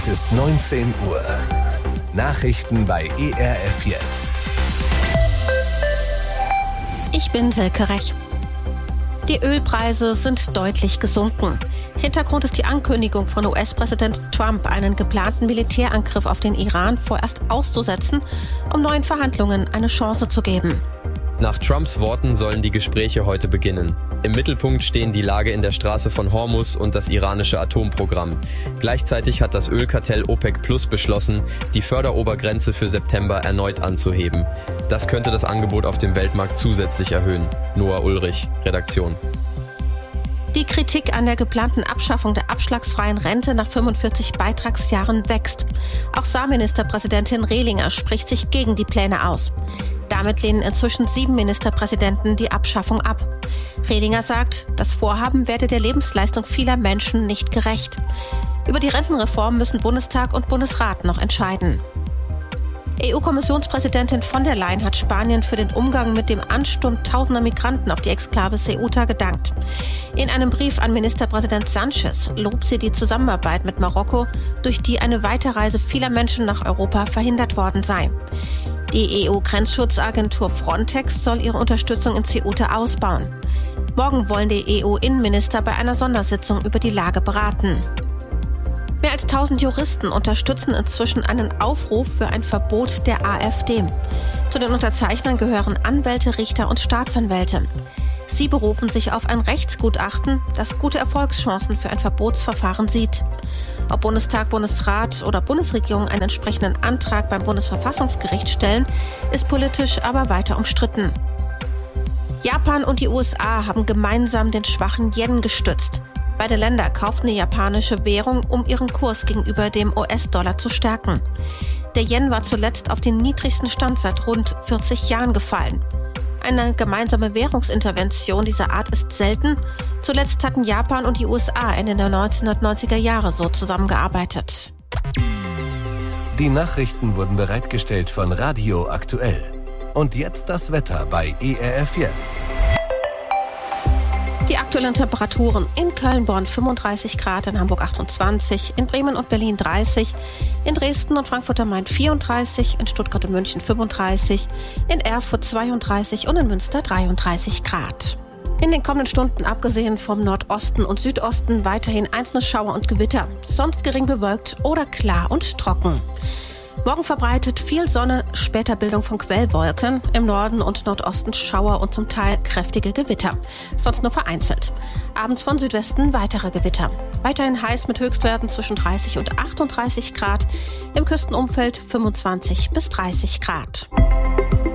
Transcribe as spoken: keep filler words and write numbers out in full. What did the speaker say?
Es ist neunzehn Uhr. Nachrichten bei E R F Yes. Ich bin Silke Rech. Die Ölpreise sind deutlich gesunken. Hintergrund ist die Ankündigung von U S-Präsident Trump, einen geplanten Militärangriff auf den Iran vorerst auszusetzen, um neuen Verhandlungen eine Chance zu geben. Nach Trumps Worten sollen die Gespräche heute beginnen. Im Mittelpunkt stehen die Lage in der Straße von Hormuz und das iranische Atomprogramm. Gleichzeitig hat das Ölkartell OPEC Plus beschlossen, die Förderobergrenze für September erneut anzuheben. Das könnte das Angebot auf dem Weltmarkt zusätzlich erhöhen. Noah Ulrich, Redaktion. Die Kritik an der geplanten Abschaffung der abschlagsfreien Rente nach fünfundvierzig Beitragsjahren wächst. Auch Saarministerpräsidentin Rehlinger spricht sich gegen die Pläne aus. Damit lehnen inzwischen sieben Ministerpräsidenten die Abschaffung ab. Rehlinger sagt, das Vorhaben werde der Lebensleistung vieler Menschen nicht gerecht. Über die Rentenreform müssen Bundestag und Bundesrat noch entscheiden. E U-Kommissionspräsidentin von der Leyen hat Spanien für den Umgang mit dem Ansturm tausender Migranten auf die Exklave Ceuta gedankt. In einem Brief an Ministerpräsident Sánchez lobt sie die Zusammenarbeit mit Marokko, durch die eine Weiterreise vieler Menschen nach Europa verhindert worden sei. Die E U-Grenzschutzagentur Frontex soll ihre Unterstützung in Ceuta ausbauen. Morgen wollen die E U-Innenminister bei einer Sondersitzung über die Lage beraten. Mehr als tausend Juristen unterstützen inzwischen einen Aufruf für ein Verbot der AfD. Zu den Unterzeichnern gehören Anwälte, Richter und Staatsanwälte. Sie berufen sich auf ein Rechtsgutachten, das gute Erfolgschancen für ein Verbotsverfahren sieht. Ob Bundestag, Bundesrat oder Bundesregierung einen entsprechenden Antrag beim Bundesverfassungsgericht stellen, ist politisch aber weiter umstritten. Japan und die U S A haben gemeinsam den schwachen Yen gestützt. Beide Länder kauften die japanische Währung, um ihren Kurs gegenüber dem U S-Dollar zu stärken. Der Yen war zuletzt auf den niedrigsten Stand seit rund vierzig Jahren gefallen. Eine gemeinsame Währungsintervention dieser Art ist selten. Zuletzt hatten Japan und die U S A Ende der neunzehnhundertneunziger Jahre so zusammengearbeitet. Die Nachrichten wurden bereitgestellt von Radio Aktuell. Und jetzt das Wetter bei E R F Yes. Die aktuellen Temperaturen: in Köln-Bonn fünfunddreißig Grad, in Hamburg achtundzwanzig, in Bremen und Berlin dreißig, in Dresden und Frankfurt am Main vierunddreißig, in Stuttgart und München fünfunddreißig, in Erfurt zweiunddreißig und in Münster dreiunddreißig Grad. In den kommenden Stunden, abgesehen vom Nordosten und Südosten, weiterhin einzelne Schauer und Gewitter, sonst gering bewölkt oder klar und trocken. Morgen verbreitet viel Sonne, später Bildung von Quellwolken, im Norden und Nordosten Schauer und zum Teil kräftige Gewitter, sonst nur vereinzelt. Abends von Südwesten weitere Gewitter. Weiterhin heiß mit Höchstwerten zwischen dreißig und achtunddreißig Grad, im Küstenumfeld fünfundzwanzig bis dreißig Grad.